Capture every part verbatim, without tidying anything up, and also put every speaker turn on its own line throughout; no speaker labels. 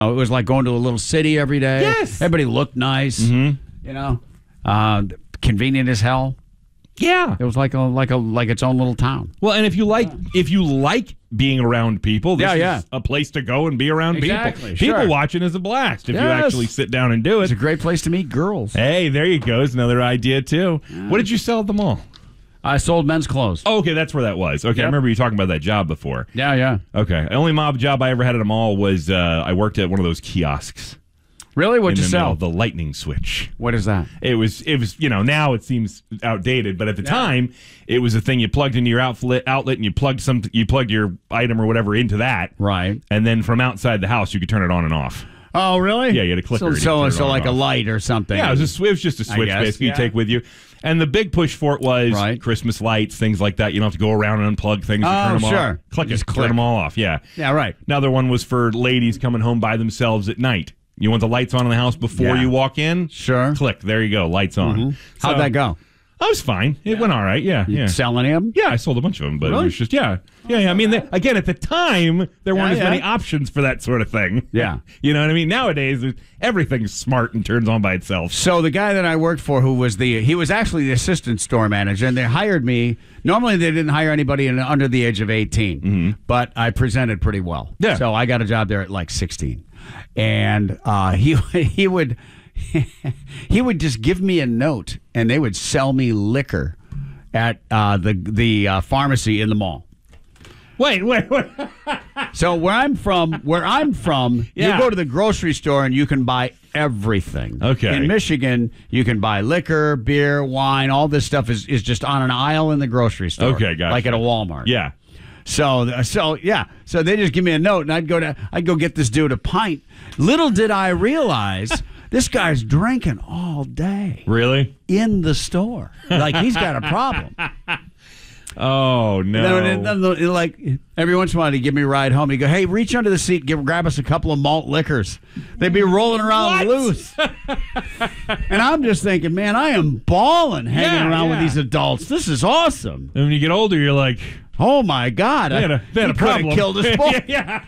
It was like going to a little city every day.
Yes.
Everybody looked nice.
Mm-hmm.
You know, uh, convenient as hell.
Yeah.
It was like a like a like its own little town.
Well, and if you like if you like being around people, this
Yeah, yeah.
is a place to go and be around
Exactly,
people.
sure.
People watching is a blast if you
Yes.
actually sit down and do it.
It's a great place to meet girls.
Hey, there you go. It's another idea too. What did you sell at the mall?
I sold men's clothes.
Oh, okay, that's where that was. Okay,
Yep.
I remember you talking about that job before.
Yeah, yeah.
Okay, the only mob job I ever had at a mall was uh, I worked at one of those kiosks.
Really? What'd
in
you
the middle,
sell?
the lightning switch.
What is that?
It was, it was, you know, now it seems outdated, but at the time, it was a thing you plugged into your outlet, outlet, and you plugged some, you plugged your item or whatever into that,
Right.
and then from outside the house, you could turn it on and off.
Oh, really?
Yeah, you had a clicker.
So,
and you
so,
could turn it
so
on
like
and
a
off.
light or something.
Yeah, it was, just, it was just a
I
switch
guess,
basically
yeah.
you take with you. And the big push for it was
Right.
Christmas lights, things like that. You don't have to go around and unplug things and
Oh,
turn them
sure.
off. Click
Just
it,
click.
turn them all off. Yeah.
Yeah, right.
Another one was for ladies coming home by themselves at night. You want the lights on in the house before
Yeah.
you walk in?
Sure.
Click. There you go. Lights on.
How'd
So,
that go?
I was fine. It went all right. Yeah. Yeah.
Sell any of them?
Yeah, I sold a bunch of them, but
Really?
it was just, yeah. Yeah, yeah. I mean, they, again, at the time, there weren't
Yeah,
as many
yeah.
options for that sort of thing.
Yeah.
You know what I mean? Nowadays, there's- everything's smart and turns on by itself.
So the guy that I worked for, who was the he was actually the assistant store manager, and they hired me. Normally, they didn't hire anybody in, under the age of eighteen, but I presented pretty well.
Yeah.
So I got a job there at like sixteen, and uh, he he would he would just give me a note, and they would sell me liquor at uh, the the uh, pharmacy in the mall.
Wait, wait, wait.
So where I'm from, where I'm from,
Yeah.
you go to the grocery store and you can buy everything.
Okay.
In Michigan, you can buy liquor, beer, wine. All this stuff is, is just on an aisle in the grocery store.
Okay, gotcha.
Like at a Walmart.
Yeah.
So so yeah. So they just give me a note and I'd go to I'd go get this dude a pint. Little did I realize this guy's drinking all day
Really?
in the store. Like he's got a problem.
Oh, no.
Then- then- then, like every once in a while, he'd give me a ride home. He'd go, "Hey, reach under the seat, give grab us a couple of malt liquors." They'd be rolling around
What?
loose, and I'm just thinking, man, I am balling hanging
Yeah,
around with
yeah.
these adults. This is awesome.
And when you get older, you're like,
Oh my God,
they had a,
I,
they had
he
a
could
problem.
have killed us both.
yeah.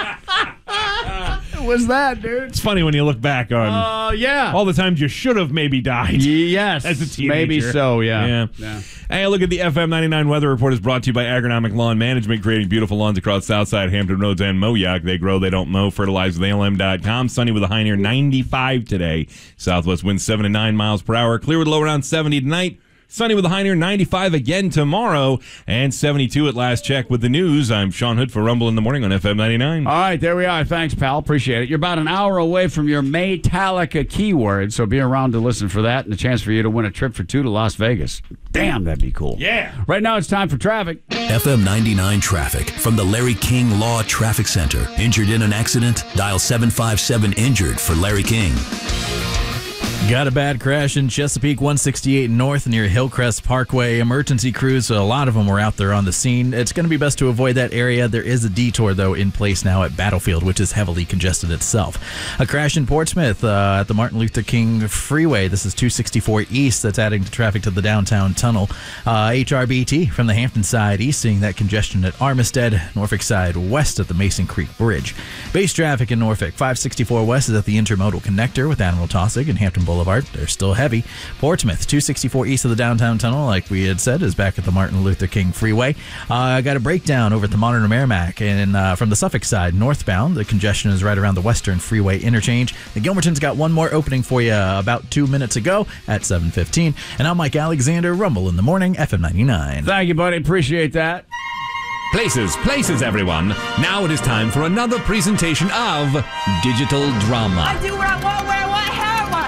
What was that, dude?
It's funny when you look back on
Oh yeah.
all the times you should have maybe died.
Yes,
As a teenager.
maybe so. Yeah.
Yeah.
Yeah.
Hey, look at the F M ninety-nine weather report is brought to you by Agronomic Lawn Management, creating beautiful lawns across Southside, Hampton Roads, and Moyac. They grow, they don't mow. Fertilize with A L M dot com. Sunny with a high near ninety-five today. Southwest winds seven to nine miles per hour. Clear with low around seventy tonight. Sunny with a high near ninety-five again tomorrow. And seventy-two at last check with the news. I'm Sean Hood for Rumble in the Morning on F M ninety-nine.
All right, there we are. Thanks, pal. Appreciate it. You're about an hour away from your Metallica keyword, so be around to listen for that and a chance for you to win a trip for two to Las Vegas. Damn, that'd be cool.
Yeah.
Right now, it's time for traffic.
F M ninety-nine traffic from the Larry King Law Traffic Center. Injured in an accident? Dial seven five seven injured for Larry King.
Got a bad crash in Chesapeake one sixty-eight North near Hillcrest Parkway. Emergency crews, so a lot of them were out there on the scene. It's going to be best to avoid that area. There is a detour, though, in place now at Battlefield, which is heavily congested itself. A crash in Portsmouth uh, at the Martin Luther King Freeway. This is two sixty-four East. That's adding to traffic to the downtown tunnel. Uh, H R B T from the Hampton side east, seeing that congestion at Armistead. Norfolk side west at the Mason Creek Bridge. Base traffic in Norfolk. five sixty-four West is at the Intermodal Connector with Admiral Tossig and Hampton Boulevard. They're still heavy. Portsmouth, two sixty-four east of the downtown tunnel, like we had said, is back at the Martin Luther King Freeway. I uh, got a breakdown over at the Modern Merrimack, and uh, from the Suffolk side, northbound, the congestion is right around the Western Freeway interchange. The Gilmerton's got one more opening for you about two minutes ago at seven fifteen. And I'm Mike Alexander, Rumble in the Morning, F M ninety-nine.
Thank you, buddy. Appreciate that.
Places, places, everyone. Now it is time for another presentation of Digital Drama.
I do what I want, where I want, how I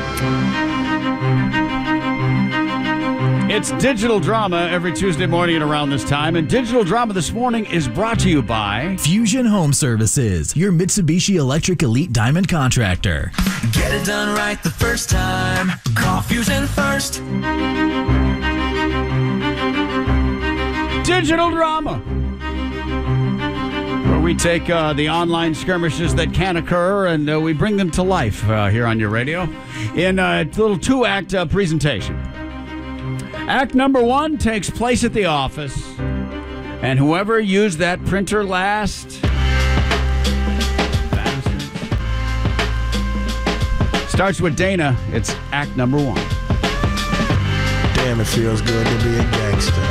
want.
It's Digital Drama every Tuesday morning at around this time. And Digital Drama this morning is brought to you by
Fusion Home Services, your Mitsubishi Electric Elite Diamond contractor.
Get it done right the first time. Call Fusion first.
Digital Drama, where we take uh, the online skirmishes that can occur and uh, we bring them to life uh, here on your radio in a little two-act uh, presentation. Act number one takes place at the office, and whoever used that printer last, bastards, Starts with Dana. It's act number one.
Damn, it feels good to be a gangster.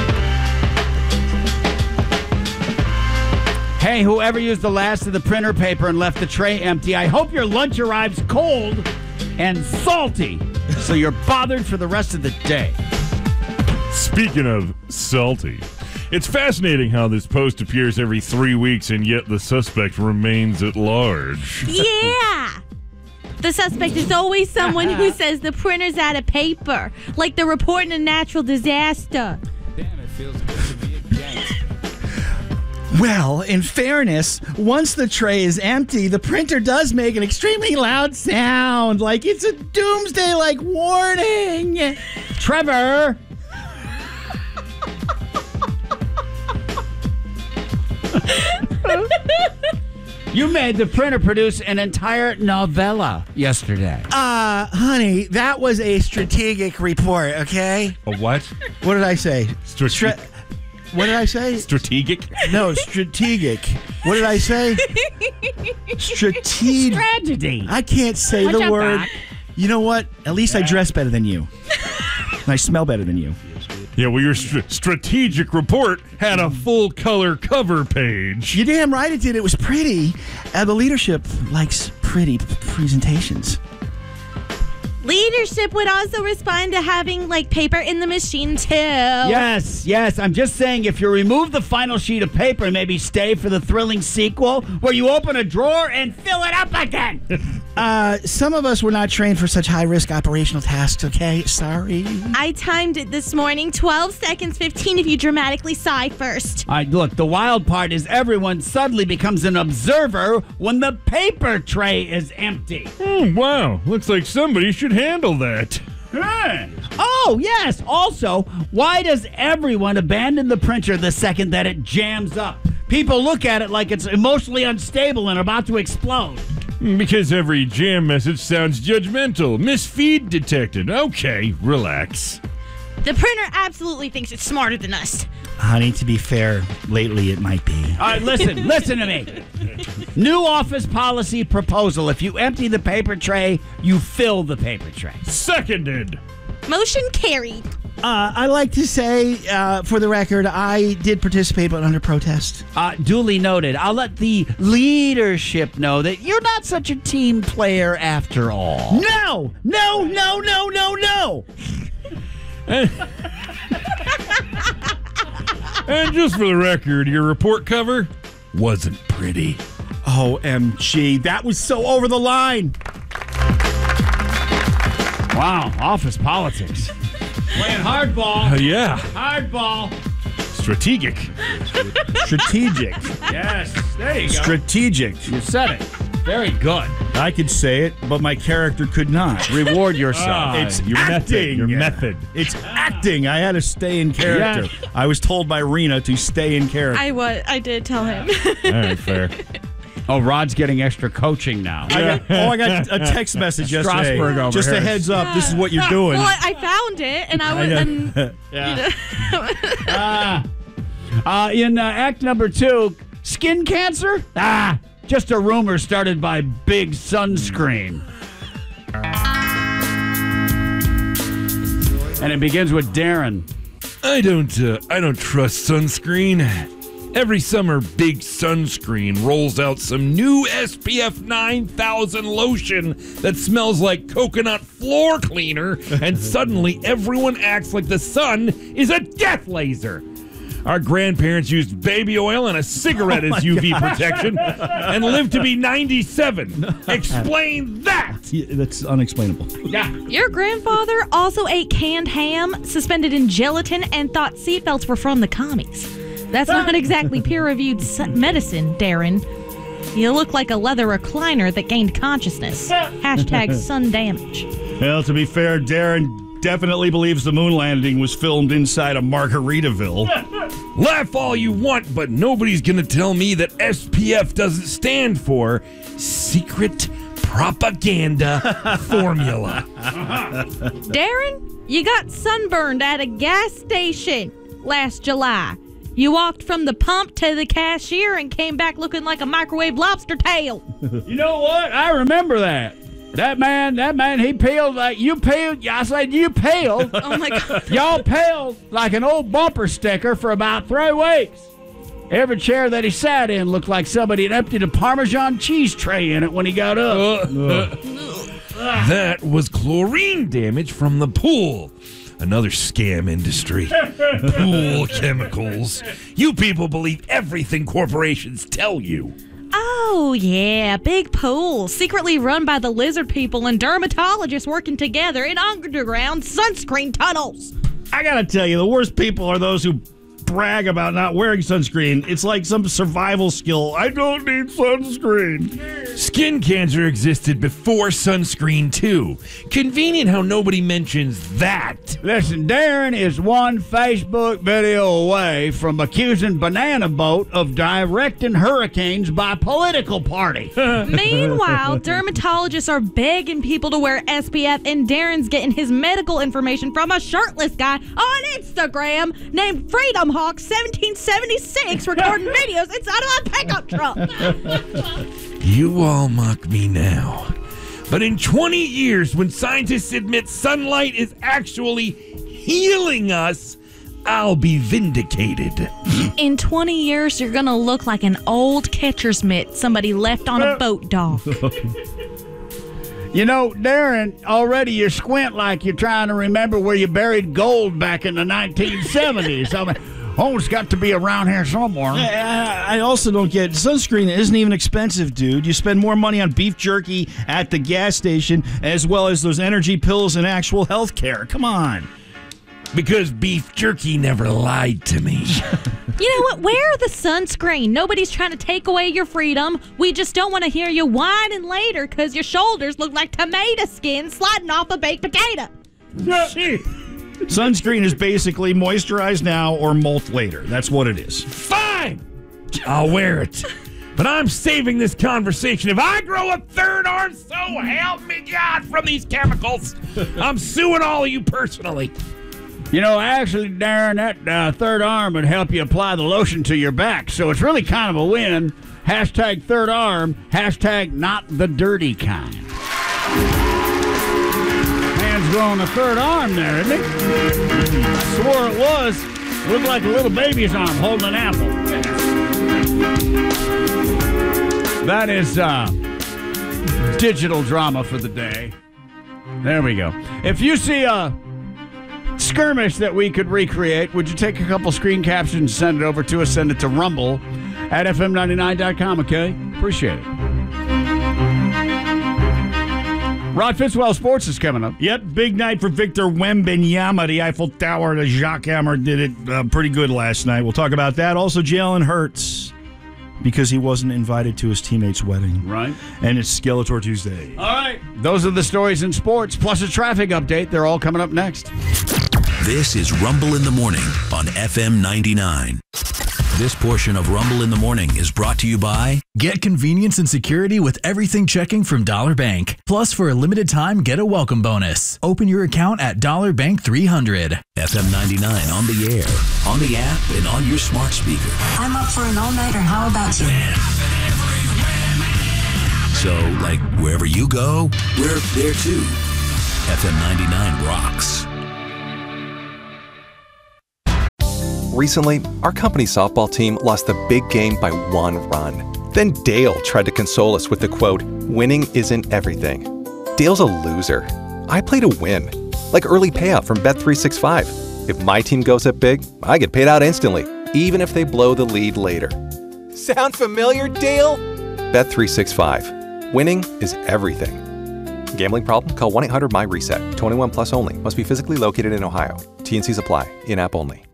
Hey, whoever used the last of the printer paper and left the tray empty, I hope your lunch arrives cold and salty so you're bothered for the rest of the day.
Speaking of salty, it's fascinating how this post appears every three weeks and yet the suspect remains at large.
Yeah. The suspect is always someone who says the printer's out of paper, like they're reporting a natural disaster.
Damn, it feels good to be a gangster.
Well, in fairness, once the tray is empty, the printer does make an extremely loud sound, like it's a doomsday-like warning.
Trevor! You made the printer produce an entire novella yesterday.
Uh, honey, that was a strategic report, okay?
A what?
What did I say?
Strate-
Stra- what did I say?
Strategic?
No, strategic. What did I say? Strategic.
Tragedy.
I can't say
Watch
the
out,
word.
Doc.
You know what? At least I dress better than you. And I smell better than you.
Yeah, well, your str- strategic report had a full color cover page.
You're damn right it did. It was pretty. Uh, the leadership likes pretty p- presentations.
Leadership would also respond to having, like, paper in the machine, too.
Yes, yes. I'm just saying if you remove the final sheet of paper and maybe stay for the thrilling sequel where you open a drawer and fill it up again.
Uh, some of us were not trained for such high-risk operational tasks, okay? Sorry.
I timed it this morning, twelve seconds, fifteen if you dramatically sigh first.
All right, look, the wild part is everyone suddenly becomes an observer when the paper tray is empty.
Hmm, wow, looks like somebody should handle that.
Hey. Oh, yes. Also, why does everyone abandon the printer the second that it jams up? People look at it like it's emotionally unstable and about to explode.
Because every jam message sounds judgmental. Misfeed detected. Okay, relax.
The printer absolutely thinks it's smarter than us.
Honey, to be fair, lately it might be.
All right, listen, listen to me. New office policy proposal. If you empty the paper tray, you fill the paper tray.
Seconded.
Motion carried.
Uh, I like to say, uh, for the record, I did participate, but under protest.
Uh, duly noted. I'll let the leadership know that you're not such a team player after all.
No! No, no, no, no, no!
And just for the record, your report cover wasn't pretty.
O M G, that was so over the line.
Wow, office politics. Playing hardball.
Uh, yeah,
Hardball.
strategic.
Strategic.
Yes, there you go.
Strategic.
You said it. Very good.
I could say it, but my character could not.
Reward yourself.
Ah,
It's
your method.
acting.
Your method.
It's acting. I had to stay in character.
Yeah.
I was told by Rena to stay in character.
I was. I did tell him.
All right, fair.
Oh, Rod's getting extra coaching now.
I got, oh, I got a text message yesterday.
Strasburg over
Just
here.
a heads up, this is what you're doing.
Well, I, I found it, and I was.
I
and,
Yeah. uh, uh, in uh, act number two, skin cancer? Ah, just a rumor started by Big Sunscreen. And it begins with Darren.
I don't. Uh, I don't trust sunscreen. Every summer, Big Sunscreen rolls out some new S P F nine thousand lotion that smells like coconut floor cleaner, and suddenly everyone acts like the sun is a death laser. Our grandparents used baby oil and a cigarette
Oh
as U V protection and lived to be ninety-seven. Explain that!
Yeah, that's unexplainable.
Yeah.
Your grandfather also ate canned ham, suspended in gelatin, and thought seatbelts were from the commies. That's not exactly peer-reviewed medicine, Darren. You look like a leather recliner that gained consciousness. Hashtag sun damage.
Well, to be fair, Darren definitely believes the moon landing was filmed inside of Margaritaville.
Laugh all you want, but nobody's gonna tell me that S P F doesn't stand for Secret Propaganda Formula.
Darren, you got sunburned at a gas station last July. You walked from the pump to the cashier and came back looking like a microwave lobster tail.
You know what? I remember that. That man, that man, he peeled like you peeled. I said you peeled.
Oh my God.
Y'all peeled like an old bumper sticker for about three weeks. Every chair that he sat in looked like somebody had emptied a Parmesan cheese tray in it when he got up.
That was chlorine damage from the pool. Another scam industry. Pool chemicals. You people believe everything corporations tell you.
Oh, yeah, big pool, secretly run by the lizard people and dermatologists working together in underground sunscreen tunnels.
I gotta tell you, the worst people are those who brag about not wearing sunscreen. It's like some survival skill. I don't need sunscreen.
Skin cancer existed before sunscreen, too. Convenient how nobody mentions that.
Listen, Darren is one Facebook video away from accusing Banana Boat of directing hurricanes by political party.
Meanwhile, dermatologists are begging people to wear S P F, and Darren's getting his medical information from a shirtless guy on Instagram named Freedom Hawk seventeen seventy-six recording videos inside of a pickup truck.
You all mock me now. But in twenty years, when scientists admit sunlight is actually healing us, I'll be vindicated.
In twenty years, you're going to look like an old catcher's mitt somebody left on a boat dock.
You know, Darren, already you squint like you're trying to remember where you buried gold back in the nineteen seventies. I mean, oh, it's got to be around here somewhere.
I, I also don't get sunscreen isn't even expensive, dude. You spend more money on beef jerky at the gas station as well as those energy pills and actual health care. Come on.
Because beef jerky never lied to me.
You know what? Wear the sunscreen. Nobody's trying to take away your freedom. We just don't want to hear you whining later because your shoulders look like tomato skin sliding off a baked potato.
Sunscreen is basically moisturize now or molt later. That's what it is.
Fine! I'll wear it. But I'm saving this conversation. If I grow a third arm, so help me God from these chemicals, I'm suing all of you personally.
You know, actually, Darren, that uh, third arm would help you apply the lotion to your back. So it's really kind of a win. Hashtag third arm. Hashtag not the dirty kind. Man's growing a third arm there, isn't he? I swore it was. Looked like a little baby's arm holding an apple. That is uh, digital drama for the day. There we go. If you see a skirmish that we could recreate, would you take a couple screen captions and send it over to us? Send it to rumble at f m ninety-nine dot com, okay? Appreciate it. Rod Fitzwell Sports is coming up.
Yep, big night for Victor Wembanyama. The Eiffel Tower, the Jacques Hammer did it uh, pretty good last night. We'll talk about that. Also, Jalen Hurts, because he wasn't invited to his teammate's wedding.
Right.
And it's Skeletor Tuesday.
All right. Those are the stories in sports, plus a traffic update. They're all coming up next.
This is Rumble in the Morning on F M ninety-nine. This portion of Rumble in the Morning is brought to you by...
Get convenience and security with everything checking from Dollar Bank. Plus, for a limited time, get a welcome bonus. Open your account at Dollar Bank three hundred.
F M ninety-nine on the air, on the app, and on your smart speaker.
I'm up for an all-nighter. How about you?
So, like, wherever you go, we're there too. F M ninety-nine rocks.
Recently, our company's softball team lost the big game by one run. Then Dale tried to console us with the quote, "Winning isn't everything." Dale's a loser. I play to win. Like early payout from Bet three sixty-five. If my team goes up big, I get paid out instantly, even if they blow the lead later. Sound familiar, Dale? Bet three sixty-five. Winning is everything. Gambling problem? Call one eight hundred M Y RESET. twenty-one plus only. Must be physically located in Ohio. T and C's apply. In-app only.